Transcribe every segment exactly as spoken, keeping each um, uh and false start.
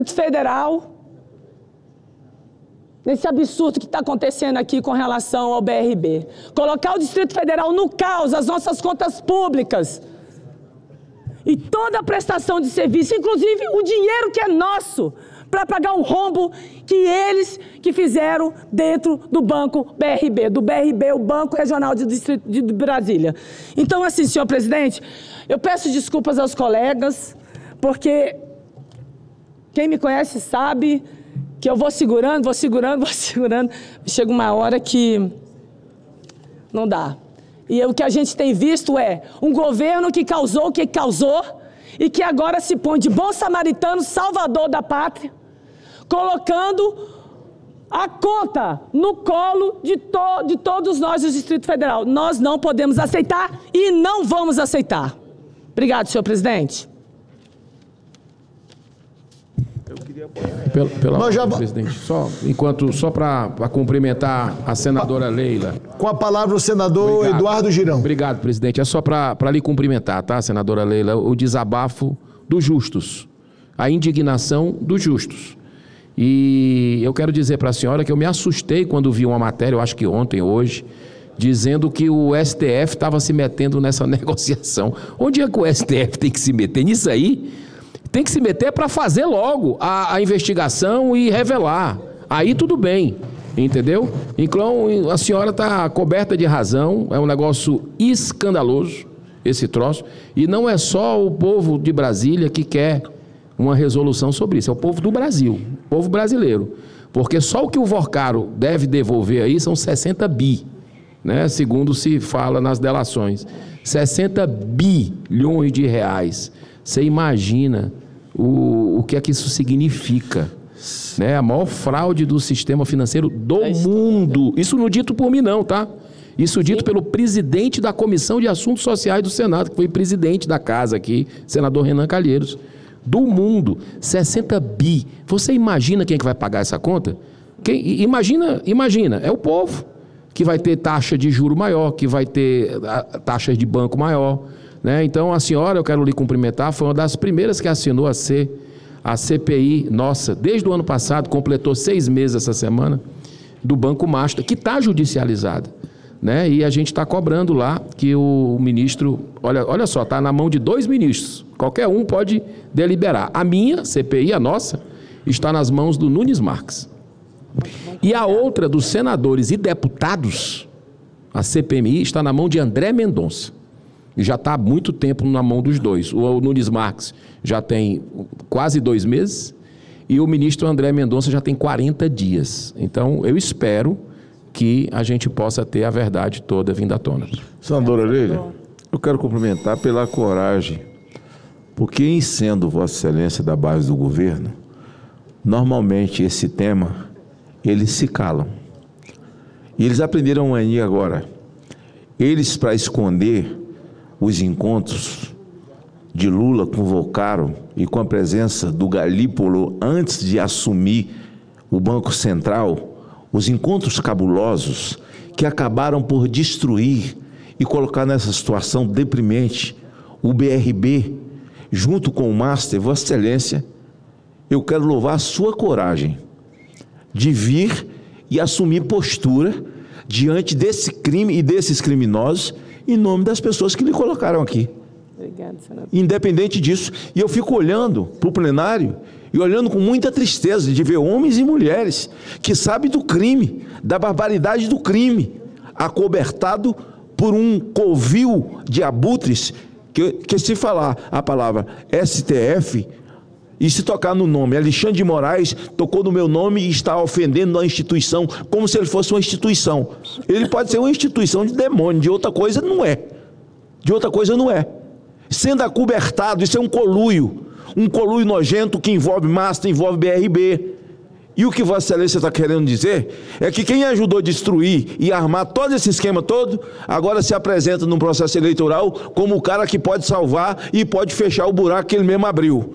Federal, nesse absurdo que está acontecendo aqui com relação ao B R B. Colocar o Distrito Federal no caos, as nossas contas públicas e toda a prestação de serviço, inclusive o dinheiro que é nosso, para pagar um rombo que eles que fizeram dentro do Banco B R B, do B R B, o Banco Regional de Distrito de Brasília. Então, assim, senhor presidente, eu peço desculpas aos colegas, porque quem me conhece sabe que eu vou segurando, vou segurando, vou segurando. Chega uma hora que não dá. E o que a gente tem visto é um governo que causou o que causou e que agora se põe de bom samaritano, salvador da pátria, colocando a conta no colo de, to de todos nós do Distrito Federal. Nós não podemos aceitar e não vamos aceitar. Obrigado, senhor presidente. Pela, pela já... presidente, só, enquanto, só para cumprimentar a senadora Leila. Com a palavra o senador Obrigado. Eduardo Girão. Obrigado, presidente. É só para lhe cumprimentar, tá, senadora Leila? O desabafo dos justos, a indignação dos justos. E eu quero dizer para a senhora que eu me assustei quando vi uma matéria, eu acho que ontem, hoje, dizendo que o S T F estava se metendo nessa negociação. Onde é que o S T F tem que se meter nisso aí? Tem que se meter para fazer logo a, a investigação e revelar. Aí tudo bem, entendeu? Então a senhora está coberta de razão, é um negócio escandaloso esse troço. E não é só o povo de Brasília que quer uma resolução sobre isso, é o povo do Brasil, o povo brasileiro. Porque só o que o Vorcaro deve devolver aí são sessenta bi, né? Segundo se fala nas delações. sessenta bilhões de reais. Você imagina o, o que é que isso significa, né? A maior fraude do sistema financeiro do mundo. Isso não dito por mim não, tá? Isso dito pelo presidente da Comissão de Assuntos Sociais do Senado, que foi presidente da casa aqui, senador Renan Calheiros. Do mundo, sessenta bi. Você imagina quem é que vai pagar essa conta? Quem, imagina, imagina, é o povo que vai ter taxa de juro maior, que vai ter taxas de banco maior. Né? Então, a senhora, eu quero lhe cumprimentar, foi uma das primeiras que assinou a, C, a C P I, nossa, desde o ano passado, completou seis meses essa semana, do Banco Master, que está judicializada. Né? E a gente está cobrando lá que o ministro, olha, olha só, está na mão de dois ministros, qualquer um pode deliberar. A minha C P I, a nossa, está nas mãos do Nunes Marques. E a outra dos senadores e deputados, a C P M I, está na mão de André Mendonça. E já está há muito tempo na mão dos dois. O Nunes Marques já tem quase dois meses e o ministro André Mendonça já tem quarenta dias. Então, eu espero que a gente possa ter a verdade toda vindo à tona. Senadora Leila, eu quero cumprimentar pela coragem, porque em sendo Vossa Excelência da base do governo, normalmente esse tema, eles se calam. E eles aprenderam aí agora. Eles, para esconder os encontros de Lula com Volcaro e com a presença do Galípolo antes de assumir o Banco Central, os encontros cabulosos que acabaram por destruir e colocar nessa situação deprimente o B R B, junto com o Master, Vossa Excelência, eu quero louvar a sua coragem de vir e assumir postura diante desse crime e desses criminosos em nome das pessoas que lhe colocaram aqui. Obrigada, senador. Independente disso. E eu fico olhando para o plenário e olhando com muita tristeza de ver homens e mulheres que sabem do crime, da barbaridade do crime, acobertado por um covil de abutres que, que se falar a palavra S T F e se tocar no nome Alexandre de Moraes, tocou no meu nome e está ofendendo a instituição, como se ele fosse uma instituição. Ele pode ser uma instituição de demônio, de outra coisa não é. De outra coisa não é. Sendo acobertado, isso é um coluio, um coluio nojento que envolve Master, envolve B R B. E o que Vossa Excelência está querendo dizer é que quem ajudou a destruir e armar todo esse esquema todo, agora se apresenta num processo eleitoral como o cara que pode salvar e pode fechar o buraco que ele mesmo abriu.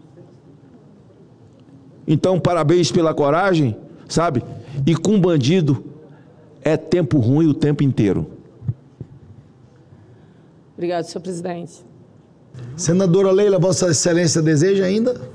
Então, parabéns pela coragem, sabe? E com bandido é tempo ruim o tempo inteiro. Obrigado, senhor presidente. Senadora Leila, Vossa Excelência deseja ainda?